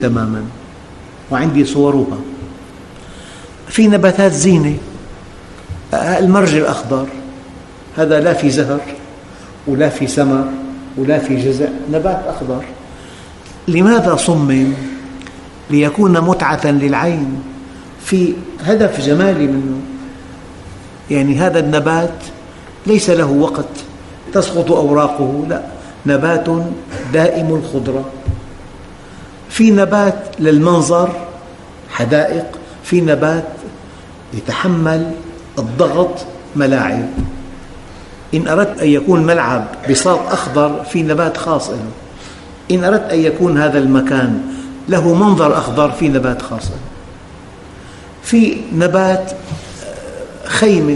تماما، وعندي صورها. في نباتات زينة، المرج الأخضر هذا لا في زهر ولا في ثمر ولا في جذع، نبات أخضر. لماذا صمم؟ ليكون متعة للعين، في هدف جمالي منه. يعني هذا النبات ليس له وقت تسقط أوراقه، لا، نبات دائم الخضرة. في نبات للمنظر، حدائق، في نبات يتحمل الضغط، ملاعب. إن أردت أن يكون ملعب بساط أخضر في نبات خاص له، إن أردت أن يكون هذا المكان له منظر أخضر في نبات خاص له. في نبات خيمة،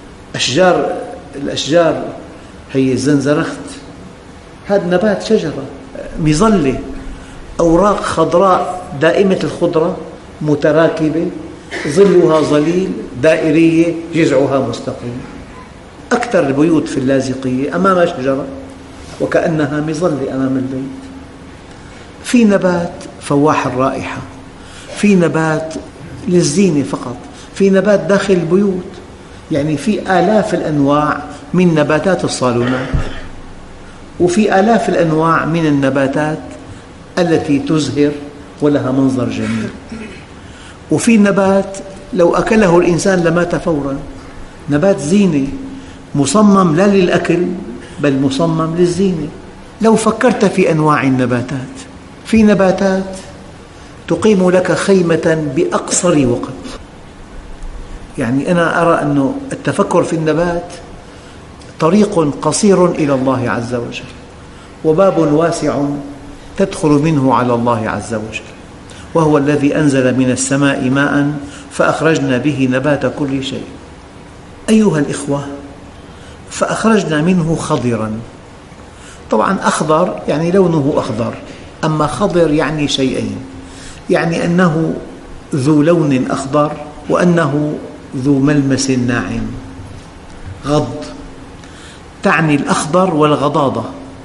الأشجار هي الزنزرخت، هذا نبات شجرة مظلة، أوراق خضراء دائمة الخضرة متراكبة، ظلها ظليل، دائرية، جذعها مستقيم. أكثر البيوت في اللاذقية أمام شجرة وكأنها مظلة أمام البيت. في نبات فواح الرائحة، في نبات للزينة فقط، في نبات داخل البيوت. يعني في آلاف الأنواع من نباتات الصالونات، وفي آلاف الأنواع من النباتات التي تزهر ولها منظر جميل. وفي نبات لو أكله الإنسان لمات فوراً، نبات زينة مصمم لا للأكل بل مصمم للزينة. لو فكرت في أنواع النباتات، في نباتات تقيم لك خيمة بأقصر وقت. يعني أنا أرى أن التفكر في النبات طريق قصير إلى الله عز وجل، وباب واسع تدخل منه على الله عز وجل، وهو الذي أنزل من السماء ماء فأخرجنا به نبات كل شيء. أيها الإخوة، فأخرجنا منه خضراً. طبعاً أخضر يعني لونه أخضر، أما خضر يعني شيئين، يعني أنه ذو لون أخضر وأنه ذو ملمس ناعم. غض تعني الأخضر والغضاضة،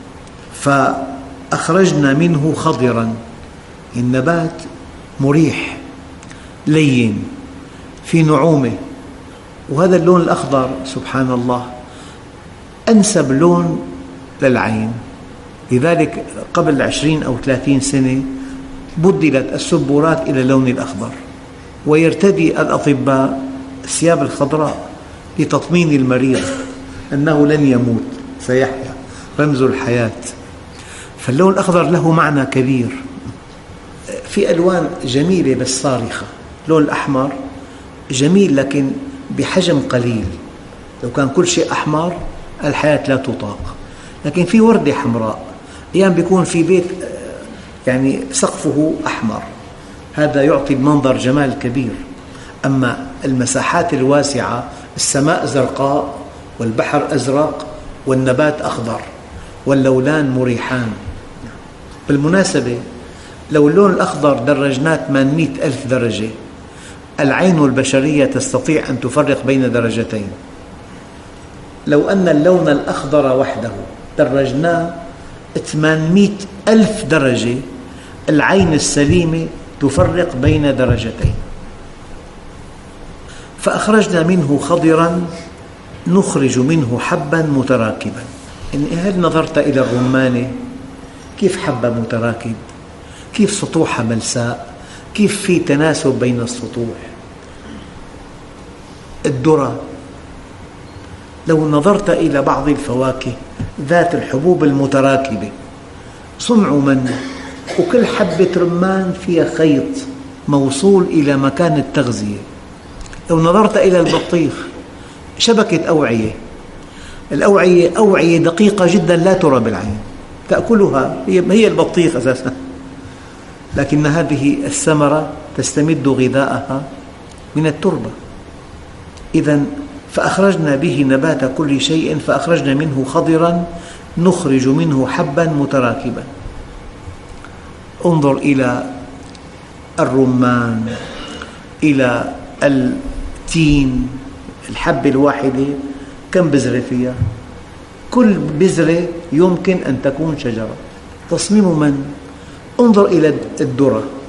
فأخرجنا منه خضراً. النبات مريح لين في نعومة، وهذا اللون الأخضر سبحان الله أنسب لون للعين. لذلك قبل 20 أو 30 سنة بدلت السبورات إلى اللون الأخضر، ويرتدي الأطباء الثياب الخضراء لتطمين المريض أنه لن يموت، سيحيا، رمز الحياة. فاللون الأخضر له معنى كبير. في ألوان جميلة بس صارخة. اللون الأحمر جميل لكن بحجم قليل، لو كان كل شيء أحمر الحياة لا تطاق. لكن في وردة حمراء، أحيانا بيكون في بيت يعني سقفه أحمر، هذا يعطي المنظر جمال كبير. أما المساحات الواسعة، السماء زرقاء والبحر أزرق والنبات أخضر واللولان مريحان. بالمناسبة لو اللون الأخضر درجناه 800 ألف درجة، العين البشرية تستطيع أن تفرق بين درجتين. لو أن اللون الأخضر وحده درجناه 800 ألف درجة، العين السليمة تفرق بين درجتين. فأخرجنا منه خضراً نخرج منه حباً متراكباً. هل نظرت إلى الرمانة كيف حبة متراكب، كيف سطوحها ملساء، كيف في تناسب بين السطوح. الذرة، لو نظرت إلى بعض الفواكه ذات الحبوب المتراكبة، صنع من، وكل حبة رمان فيها خيط موصول إلى مكان التغذية. لو نظرت إلى البطيخ، شبكة أوعية، الأوعية أوعية دقيقة جدا لا ترى بالعين، تأكلها هي البطيخ أساسا، لكن هذه الثمرة تستمد غذاءها من التربة. إذن فأخرجنا به نبات كل شيء فأخرجنا منه خضراً نخرج منه حباً متراكباً. انظر إلى الرمان، إلى التين، الحبة الواحدة كم بذرة فيها؟ كل بذرة يمكن أن تكون شجرة. تصميم من؟ انظر إلى الذرة،